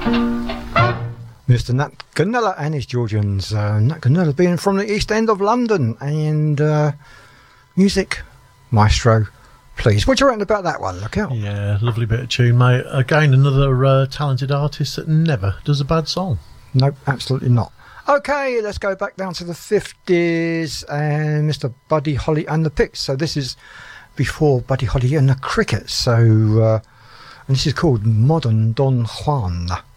Mr. Nat Gunella and his Georgians. Nat Gunella being from the East End of London. And music, Maestro, please. What do you reckon about that one? Look out. Yeah, lovely bit of tune, mate. Again, another talented artist that never does a bad song. Nope, absolutely not. Okay, let's go back down to the 50s and Mr. Buddy Holly and the Pips. So this is before Buddy Holly and the Crickets. So, and this is called Modern Don Juan.